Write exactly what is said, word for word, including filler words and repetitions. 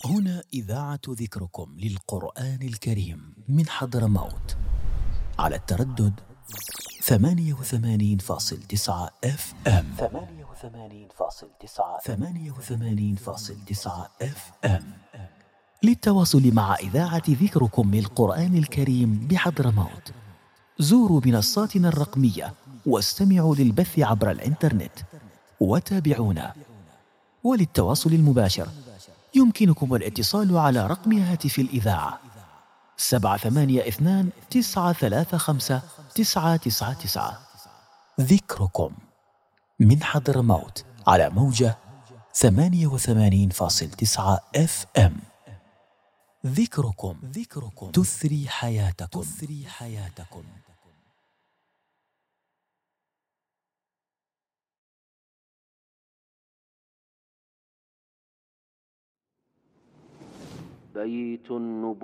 هنا إذاعة ذكركم للقرآن الكريم من حضرموت على التردد ثمانية وثمانين فاصل تسعة اف ام ثمانية وثمانين فاصل تسعة ثمانية وثمانين فاصل تسعة اف ام. للتواصل مع إذاعة ذكركم للقرآن الكريم بحضرموت زوروا منصاتنا الرقمية واستمعوا للبث عبر الإنترنت وتابعونا. وللتواصل المباشر يمكنكم الاتصال على رقم هاتف الإذاعة سبعة ثمانية اثنان تسعة ثلاثة خمسة تسعة تسعة تسعة. ذكركم من حضرموت على موجة ثمانية وثمانين فاصل تسعة اف ام. ذكركم ذكركم تثري حياتكم تثري حياتكم. بيت النبوة.